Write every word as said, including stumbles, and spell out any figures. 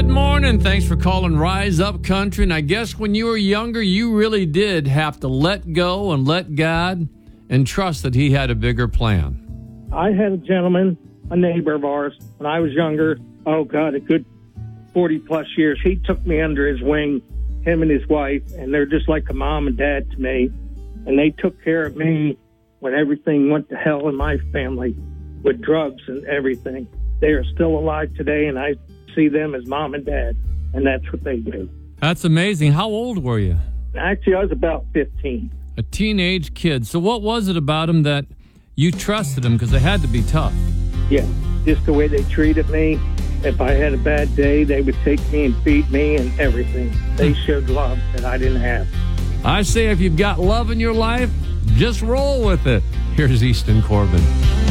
Good morning. Thanks for calling Rise Up Country. And I guess when you were younger, you really did have to let go and let God and trust that He had a bigger plan. I had a gentleman, a neighbor of ours, when I was younger, oh, God, a good forty-plus years. He took me under his wing, him and his wife, and they're just like a mom and dad to me. And they took care of me when everything went to hell in my family with drugs and everything. They are still alive today, and I see them as mom and dad, and that's what they do. That's amazing. How old were you? Actually, I was about fifteen. A teenage kid. So what was it about him that you trusted him? Because they had to be tough. Yeah, just the way they treated me. If I had a bad day, they would take me and feed me and everything. They showed love that I didn't have. I say if you've got love in your life, just roll with it. Here's Easton Corbin.